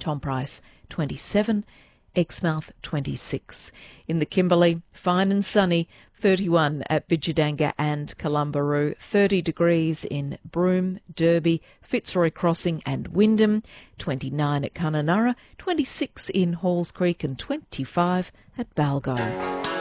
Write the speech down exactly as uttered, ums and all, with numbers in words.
Tom Price twenty-seven, Exmouth twenty-six. In the Kimberley, fine and sunny, thirty-one at Bidjadanga and Columbaroo, thirty degrees in Broome, Derby, Fitzroy Crossing and Wyndham, twenty-nine at Kununurra, twenty-six in Halls Creek and twenty-five at Balgo.